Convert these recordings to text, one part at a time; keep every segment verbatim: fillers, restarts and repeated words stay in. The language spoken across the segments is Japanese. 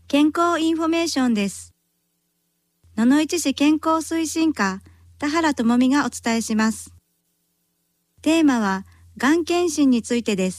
健康インフォメーションです。野々市市健康推進課田原智美がお伝えします。テーマはがん検診についてです。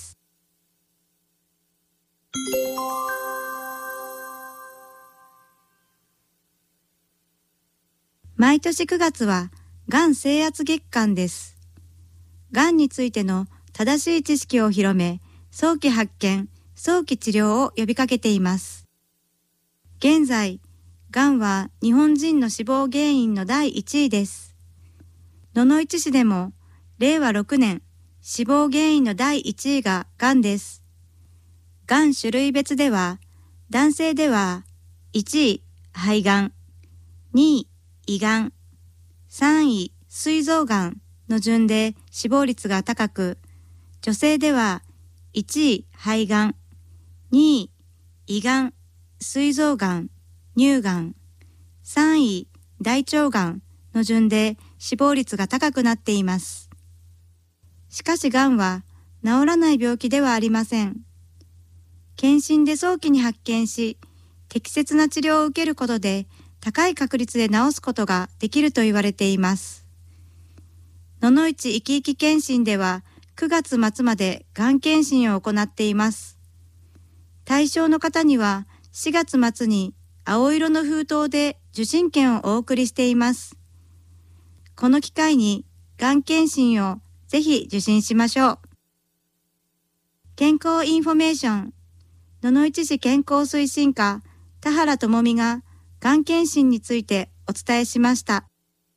毎年くがつはがん征圧月間です。がんについての正しい知識を広め、早期発見、早期治療を呼びかけています。現在、がんは日本人の死亡原因のだいいちいです。野々市市でもれいわろくねん、死亡原因のだいいちいががんです。がん種類別では、男性ではいちい肺がん、にい胃がん、さんい膵臓がんの順で死亡率が高く、女性ではいちい肺がん、にい胃がん、膵臓がん、乳がん、さんい大腸がんの順で死亡率が高くなっています。しかしがんは治らない病気ではありません。検診で早期に発見し、適切な治療を受けることで高い確率で治すことができると言われています。野々市いきいき検診ではくがつまつまでがん検診を行っています。対象の方にはしがつまつに青色の封筒で受診券をお送りしています。この機会にがん検診をぜひ受診しましょう。健康インフォメーション、野々市市健康推進課田原智美ががん検診についてお伝えしました。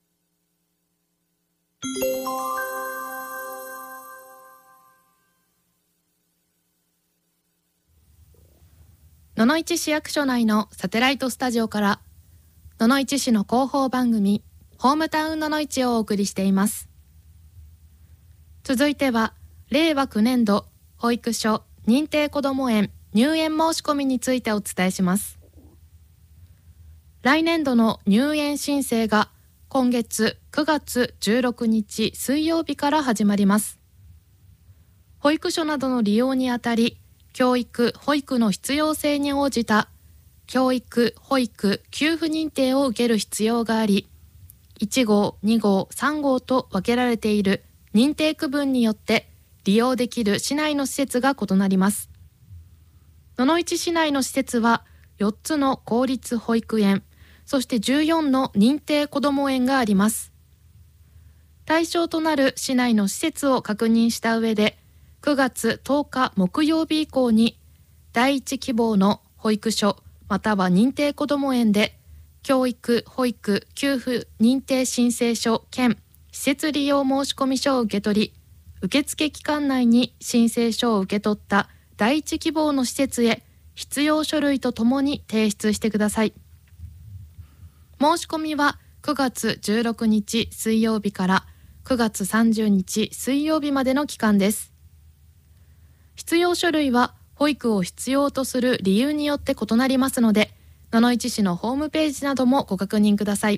野々市市役所内のサテライトスタジオから野々市市の広報番組ホームタウン野々市をお送りしています。続いてはれいわきゅうねんど保育所認定こども園入園申し込みについてお伝えします。来年度の入園申請が今月くがつじゅうろくにち水曜日から始まります。保育所などの利用にあたり、教育・保育の必要性に応じた教育・保育給付認定を受ける必要があり、いちごう、にごう、さんごうと分けられている認定区分によって利用できる市内の施設が異なります。野々市市内の施設はよっつの公立保育園、そしてじゅうよんの認定こども園があります。対象となる市内の施設を確認した上で、くがつとおか木曜日以降に第一希望の保育所または認定こども園で教育・保育給付認定申請書兼施設利用申込書を受け取り、受付期間内に申請書を受け取った第一希望の施設へ必要書類とともに提出してください。申し込みはくがつじゅうろくにち水曜日からくがつさんじゅうにち水曜日までの期間です。必要書類は保育を必要とする理由によって異なりますので、野々市市のホームページなどもご確認ください。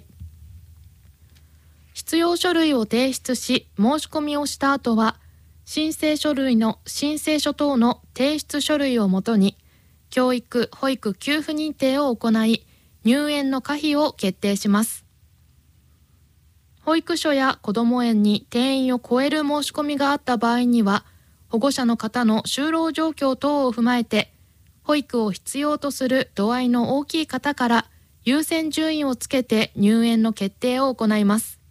必要書類を提出し、申し込みをした後は、申請書類の申請書等の提出書類をもとに、教育・保育給付認定を行い、入園の可否を決定します。保育所やこども園に定員を超える申し込みがあった場合には、保護者の方の就労状況等を踏まえて、保育を必要とする度合いの大きい方から優先順位をつけて入園の決定を行います。